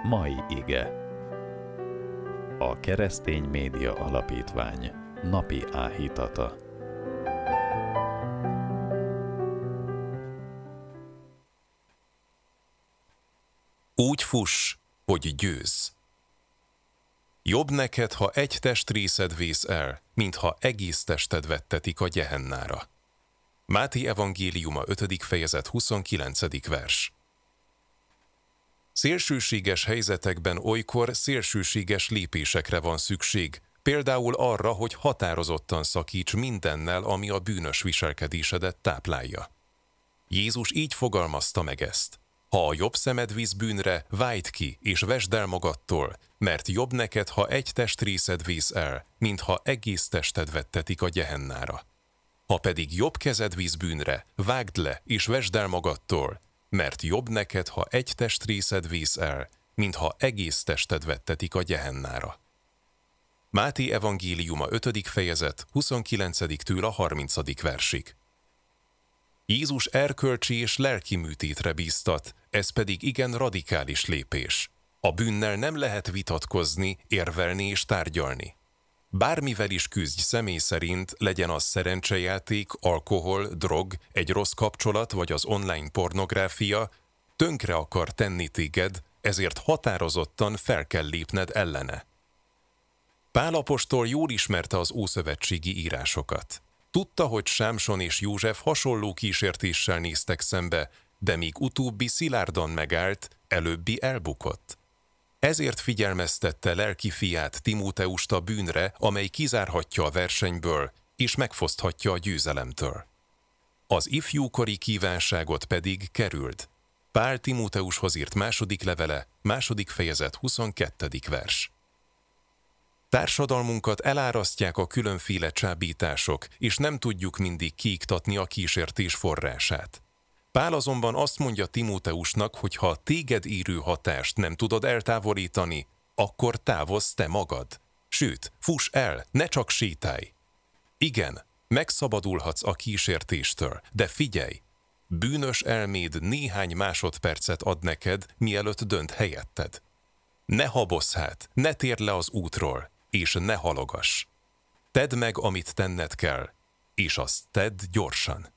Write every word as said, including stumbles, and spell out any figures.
Mai ige. A Keresztény Média Alapítvány napi áhítata. Úgy fuss, hogy győzz. Jobb neked, ha egy testrészed vész el, mintha egész tested vettetik a gyehennára. Máté evangéliuma ötödik fejezet huszonkilencedik vers. Szélsőséges helyzetekben olykor szélsőséges lépésekre van szükség, például arra, hogy határozottan szakíts mindennel, ami a bűnös viselkedésedet táplálja. Jézus így fogalmazta meg ezt. Ha a jobb szemed visz bűnre, vájd ki, és vesd el magadtól, mert jobb neked, ha egy testrészed vész el, mintha egész tested vettetik a gyehennára. Ha pedig jobb kezed visz bűnre, vágd le, és vesd el magadtól, mert jobb neked, ha egy testrészed vész el, mintha egész tested vettetik a gyehennára. Máté evangéliuma ötödik fejezet huszonkilencediktől a harmincadik versig. Jézus erkölcsi és lelki műtétre bíztat, ez pedig igen radikális lépés. A bűnnel nem lehet vitatkozni, érvelni és tárgyalni. Bármivel is küzdj személy szerint, legyen az szerencsejáték, alkohol, drog, egy rossz kapcsolat vagy az online pornográfia, tönkre akar tenni téged, ezért határozottan fel kell lépned ellene. Pál apostol jól ismerte az ószövetségi írásokat. Tudta, hogy Sámson és József hasonló kísértéssel néztek szembe, de míg utóbbi szilárdan megállt, előbbi elbukott. Ezért figyelmeztette lelki fiát, Timóteust a bűnre, amely kizárhatja a versenyből, és megfoszthatja a győzelemtől. Az ifjúkori kívánságot pedig kerüld. Pál Timóteushoz írt második levele, második fejezet huszonkettedik vers. Társadalmunkat elárasztják a különféle csábítások, és nem tudjuk mindig kiiktatni a kísértés forrását. Pál azonban azt mondja Timóteusnak, hogy ha a téged érő hatást nem tudod eltávolítani, akkor távozz te magad. Sőt, fuss el, ne csak sétálj. Igen, megszabadulhatsz a kísértéstől, de figyelj! Bűnös elméd néhány másodpercet ad neked, mielőtt dönt helyetted. Ne habozz hát, ne térd le az útról, és ne halogass. Tedd meg, amit tenned kell, és azt tedd gyorsan.